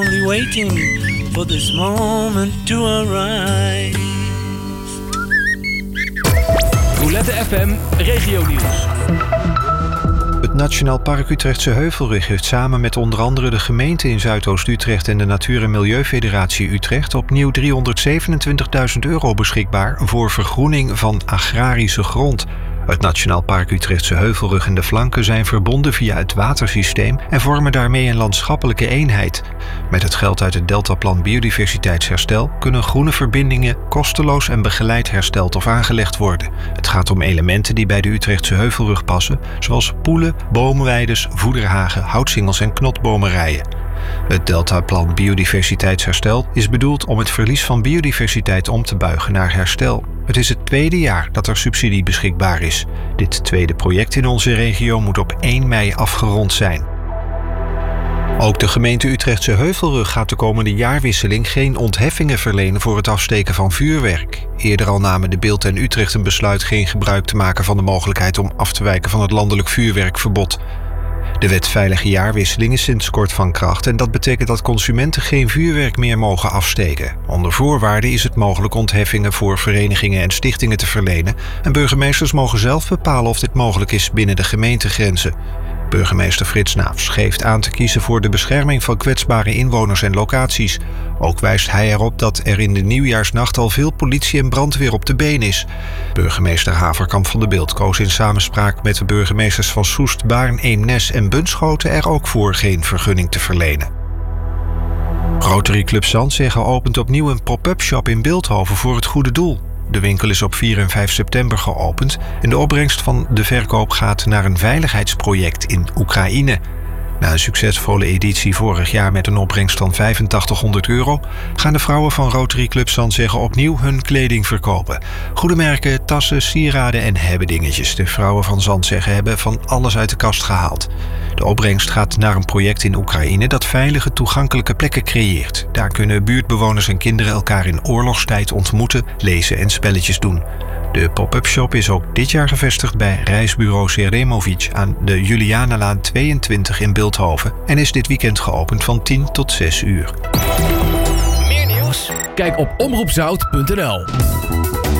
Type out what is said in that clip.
Only waiting for this moment to arise. Roulette FM Regionieuws. Het Nationaal Park Utrechtse Heuvelrug heeft samen met onder andere de gemeente in Zuidoost-Utrecht en de Natuur- en Milieufederatie Utrecht opnieuw €327.000 beschikbaar voor vergroening van agrarische grond. Het Nationaal Park Utrechtse Heuvelrug en de flanken zijn verbonden via het watersysteem en vormen daarmee een landschappelijke eenheid. Met het geld uit het Deltaplan Biodiversiteitsherstel kunnen groene verbindingen kosteloos en begeleid hersteld of aangelegd worden. Het gaat om elementen die bij de Utrechtse Heuvelrug passen, zoals poelen, boomweides, voederhagen, houtsingels en knotbomerijen. Het Deltaplan Biodiversiteitsherstel is bedoeld om het verlies van biodiversiteit om te buigen naar herstel. Het is het tweede jaar dat er subsidie beschikbaar is. Dit tweede project in onze regio moet op 1 mei afgerond zijn. Ook de gemeente Utrechtse Heuvelrug gaat de komende jaarwisseling geen ontheffingen verlenen voor het afsteken van vuurwerk. Eerder al namen De Bilt en Utrecht een besluit geen gebruik te maken van de mogelijkheid om af te wijken van het landelijk vuurwerkverbod. De wet Veilige Jaarwisseling is sinds kort van kracht en dat betekent dat consumenten geen vuurwerk meer mogen afsteken. Onder voorwaarden is het mogelijk ontheffingen voor verenigingen en stichtingen te verlenen en burgemeesters mogen zelf bepalen of dit mogelijk is binnen de gemeentegrenzen. Burgemeester Frits Naafs geeft aan te kiezen voor de bescherming van kwetsbare inwoners en locaties. Ook wijst hij erop dat er in de nieuwjaarsnacht al veel politie en brandweer op de been is. Burgemeester Haverkamp van de Bilt koos in samenspraak met de burgemeesters van Soest, Baarn, Eemnes en Bunschoten er ook voor geen vergunning te verlenen. Rotary Club Zandzegge opent opnieuw een pop-up shop in Bilthoven voor het goede doel. De winkel is op 4 en 5 september geopend en de opbrengst van de verkoop gaat naar een veiligheidsproject in Oekraïne. Na een succesvolle editie vorig jaar met een opbrengst van €8500 gaan de vrouwen van Rotary Club Zandzegge opnieuw hun kleding verkopen. Goede merken, tassen, sieraden en hebbedingetjes. De vrouwen van Zandzegge hebben van alles uit de kast gehaald. De opbrengst gaat naar een project in Oekraïne dat veilige, toegankelijke plekken creëert. Daar kunnen buurtbewoners en kinderen elkaar in oorlogstijd ontmoeten, lezen en spelletjes doen. De pop-up shop is ook dit jaar gevestigd bij reisbureau Seremovic aan de Julianalaan 22 in Bilthoven en is dit weekend geopend van 10 tot 6 uur. Meer nieuws? Kijk op omroepzout.nl.